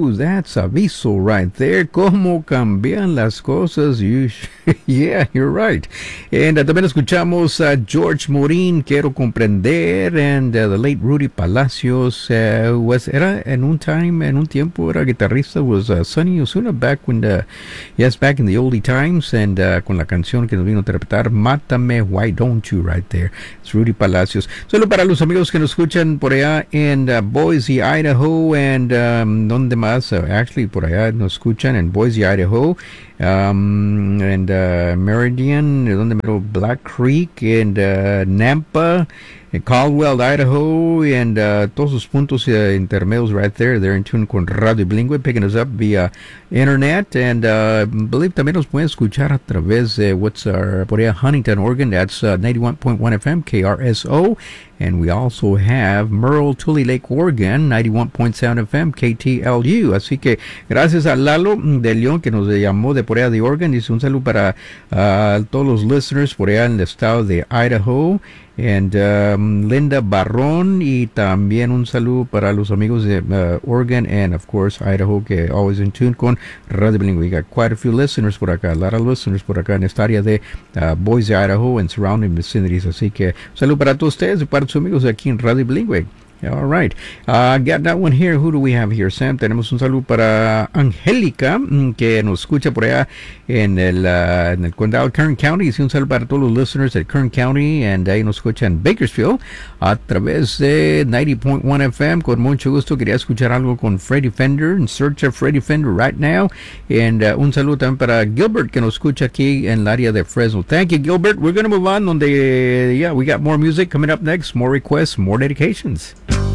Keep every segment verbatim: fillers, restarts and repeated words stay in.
Ooh, that's aviso right there. Cómo cambian las cosas. You yeah, you're right. And uh, también escuchamos a uh, George Morin, Quiero Comprender, and uh, the late Rudy Palacios. Uh, was era en un time, en un tiempo era guitarrista, was uh, Sonny Osuna back when the, yes, back in the oldie times, and uh, con la canción que nos vino a interpretar, Mátame, Why Don't You, right there. It's Rudy Palacios. Solo para los amigos que nos escuchan por allá en uh, Boise, Idaho, and um, ¿dónde más? Uh, actually, por allá nos escuchan en Boise, Idaho, um, and uh, Meridian, donde mero Black Creek, and uh, Nampa, and Caldwell, Idaho, and uh, todos sus puntos uh, intermedios right there. They're in tune con Radio Bilingüe, picking us up via internet, and uh, believe también nos pueden escuchar a través de what's our, por allá, Huntington, Oregon. That's uh, ninety-one point one F M, K R S O. And we also have Merle, Tule Lake, Oregon, ninety-one point seven F M, K T L U. Así que gracias a Lalo de León que nos llamó de por allá de Oregon. Dice un saludo para uh, todos los listeners por allá en el estado de Idaho. And um, Linda Barrón, y también un saludo para los amigos de uh, Oregon and of course Idaho, que always in tune con Radio Bilingüe. We got quite a few listeners por acá, a lot of listeners por acá en esta área de uh, Boise, Idaho and surrounding vicinities. Así que un saludo para todos ustedes y para sus amigos aquí en Radio Bilingüe. All right. Uh, got that one here. Who do we have here, Sam? Tenemos un saludo para Angélica, que nos escucha por allá en el, uh, en el condado de Kern County. Y un saludo para todos los listeners de Kern County. And ahí nos escucha en Bakersfield a través de ninety point one F M. Con mucho gusto. Quería escuchar algo con Freddie Fender. In search of Freddie Fender right now. And uh, un saludo también para Gilbert, que nos escucha aquí en el área de Fresno. Thank you, Gilbert. We're going to move on. Donde, yeah, we got more music coming up next. More requests, more dedications.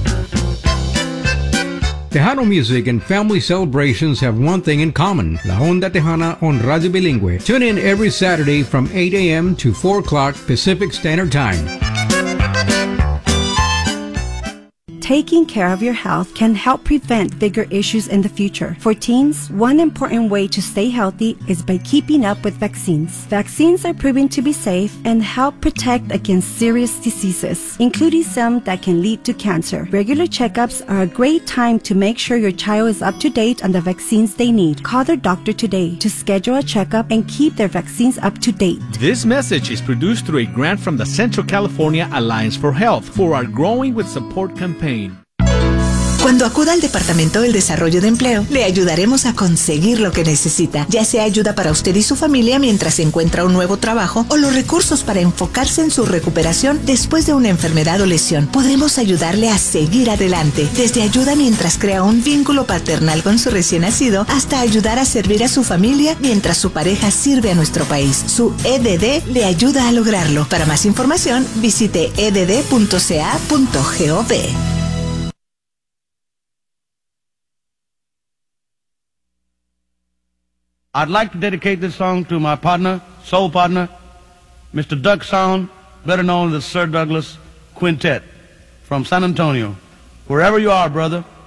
Tejano music and family celebrations have one thing in common. La Onda Tejana on Radio Bilingüe. Tune in every Saturday from eight A M to four o'clock Pacific Standard Time. Taking care of your health can help prevent bigger issues in the future. For teens, one important way to stay healthy is by keeping up with vaccines. Vaccines are proven to be safe and help protect against serious diseases, including some that can lead to cancer. Regular checkups are a great time to make sure your child is up to date on the vaccines they need. Call their doctor today to schedule a checkup and keep their vaccines up to date. This message is produced through a grant from the Central California Alliance for Health for our Growing with Support campaign. Cuando acuda al Departamento del Desarrollo de Empleo, le ayudaremos a conseguir lo que necesita, ya sea ayuda para usted y su familia mientras encuentra un nuevo trabajo o los recursos para enfocarse en su recuperación después de una enfermedad o lesión. Podemos ayudarle a seguir adelante, desde ayuda mientras crea un vínculo paternal con su recién nacido hasta ayudar a servir a su familia mientras su pareja sirve a nuestro país. Su E D D le ayuda a lograrlo. Para más información, visite e d d punto c a punto gov. I'd like to dedicate this song to my partner, soul partner, Mister Doug Sound, better known as the Sir Douglas Quintet from San Antonio. Wherever you are, brother,